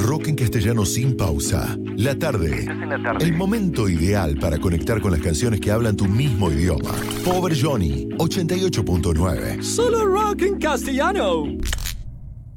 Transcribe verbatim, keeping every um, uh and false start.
Rock en castellano sin pausa. La tarde. La tarde. El momento ideal para conectar con las canciones que hablan tu mismo idioma. Pobre Johnny, ochenta y ocho punto nueve. Solo rock en castellano.